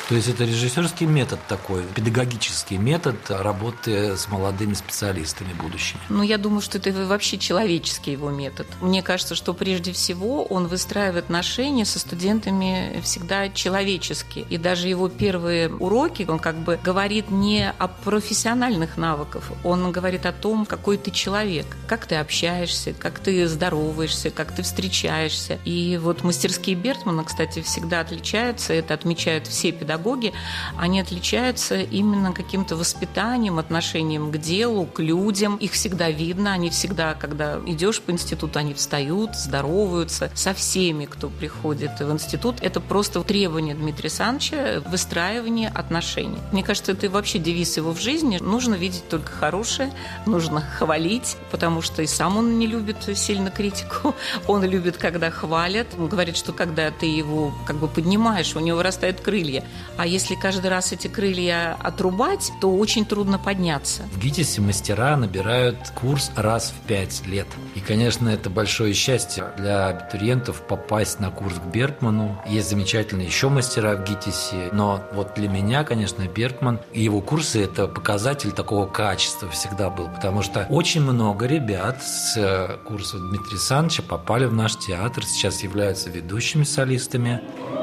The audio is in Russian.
То есть это режиссерский метод такой, педагогический метод работы с молодыми специалистами будущими? Ну, я думаю, что это вообще человеческий его метод. Мне кажется, что прежде всего он выстраивает отношения со студентами всегда человечески. И даже его первые уроки, он как бы говорит не о профессиональных навыках, он говорит о том, какой ты человек, как ты общаешься, как ты здороваешься, как ты встречаешься. И вот мастерские Бертмана, кстати, всегда отличаются, это отмечают все педагоги, они отличаются именно каким-то воспитанием, отношением к делу, к людям. Их всегда видно, они всегда, когда идешь по институту, они встают, здороваются со всеми, кто приходит в институт. Это просто требование Дмитрия Александровича, выстраивание отношений. Мне кажется, это вообще девиз его в жизни. Нужно видеть только хорошее, нужно хвалить, потому что и сам он не любит сильно критику. Он любит, когда хвалят. Он говорит, что когда ты его как бы поднимаешь, у него вырастают крылья. А если каждый раз эти крылья отрубать, то очень трудно подняться. В ГИТИСе мастера набирают курс раз в 5 лет. И, конечно, это большое счастье для абитуриентов попасть на курс к Бергману. Есть замечательные еще мастера в ГИТИСе, но вот для меня, конечно, Бергман и его курсы – это показатель такого качества всегда был, потому что очень много ребят с курса Дмитрия Александровича попали в наш театр, сейчас являются ведущими солистами.